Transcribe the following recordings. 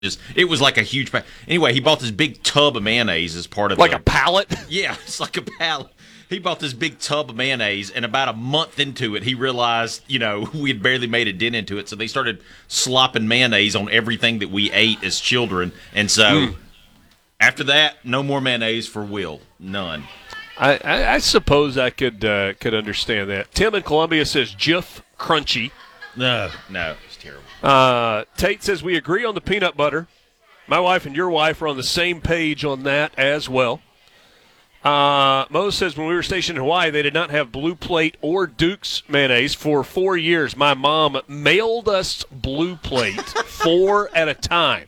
It was like a huge pack. Anyway, he bought this big tub of mayonnaise as part of a pallet? Yeah, it's like a pallet. He bought this big tub of mayonnaise, and about a month into it, he realized, we had barely made a dent into it. So they started slopping mayonnaise on everything that we ate as children. And so after that, no more mayonnaise for Will. None. I suppose I could understand that. Tim in Columbia says Jif Crunchy. No, it's terrible. Tate says we agree on the peanut butter. My wife and your wife are on the same page on that as well. Mo says when we were stationed in Hawaii, they did not have Blue Plate or Duke's mayonnaise for 4 years. My mom mailed us Blue Plate 4 at a time.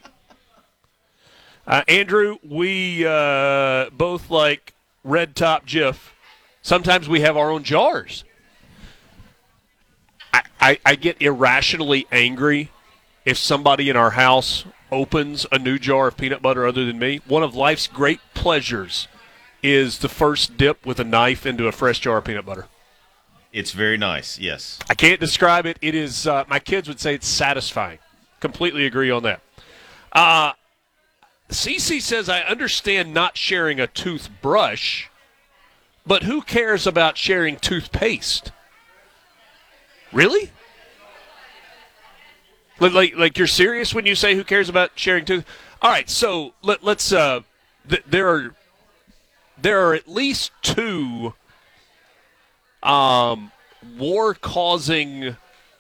Andrew, we both like Red Top Jif. Sometimes we have our own jars. I get irrationally angry if somebody in our house opens a new jar of peanut butter other than me. One of life's great pleasures is the first dip with a knife into a fresh jar of peanut butter. It's very nice, yes. I can't describe it. It is, my kids would say it's satisfying. Completely agree on that. CC says, I understand not sharing a toothbrush, but who cares about sharing toothpaste? Really? Like you're serious when you say who cares about sharing tooth? All right, so let's. There are at least two war-causing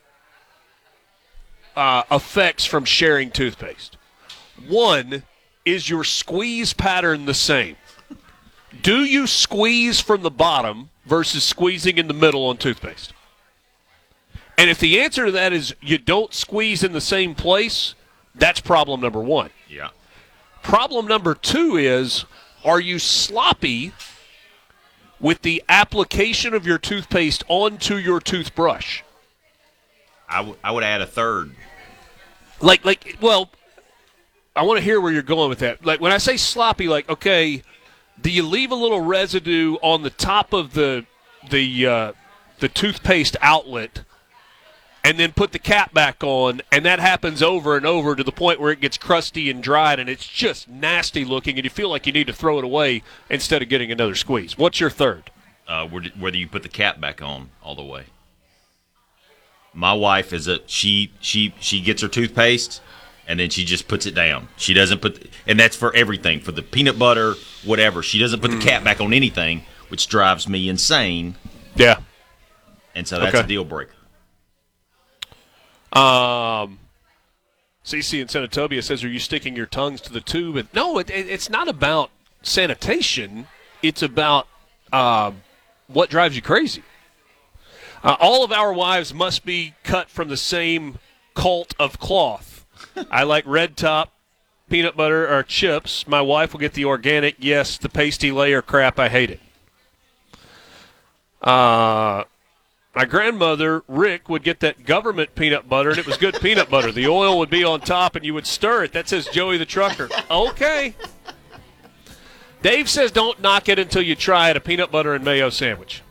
effects from sharing toothpaste. One is your squeeze pattern the same. Do you squeeze from the bottom versus squeezing in the middle on toothpaste? And if the answer to that is you don't squeeze in the same place, that's problem number one. Yeah. Problem number two is, are you sloppy with the application of your toothpaste onto your toothbrush? I would add a third. Well, I want to hear where you're going with that. Like when I say sloppy, like, okay, do you leave a little residue on the top of the toothpaste outlet and then put the cap back on, and that happens over and over to the point where it gets crusty and dried, and it's just nasty looking, and you feel like you need to throw it away instead of getting another squeeze? What's your third? Whether you put the cap back on all the way. My wife she gets her toothpaste, and then she just puts it down. She doesn't and that's for everything, for the peanut butter, whatever. She doesn't put the cap back on anything, which drives me insane. Yeah. And so that's a deal breaker. CC in Senatobia says, are you sticking your tongues to the tube? And no, it's not about sanitation. It's about what drives you crazy. All of our wives must be cut from the same cult of cloth. I like Red Top, peanut butter, or chips. My wife will get the organic. Yes, the pasty layer crap, I hate it. My grandmother, Rick, would get that government peanut butter, and it was good peanut butter. The oil would be on top, and you would stir it. That says Joey the Trucker. Okay. Dave says don't knock it until you try it, a peanut butter and mayo sandwich.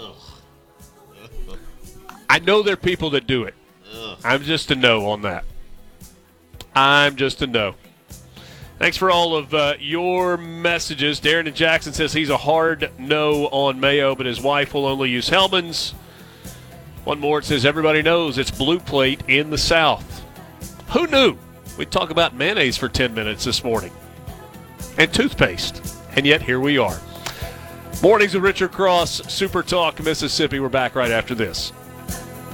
I know there are people that do it. I'm just a no on that. I'm just a no. Thanks for all of your messages. Darren in Jackson says he's a hard no on mayo, but his wife will only use Hellman's. One more, it says everybody knows it's Blue Plate in the South. Who knew? We'd talk about mayonnaise for 10 minutes this morning. And toothpaste. And yet here we are. Mornings with Richard Cross, Super Talk, Mississippi. We're back right after this.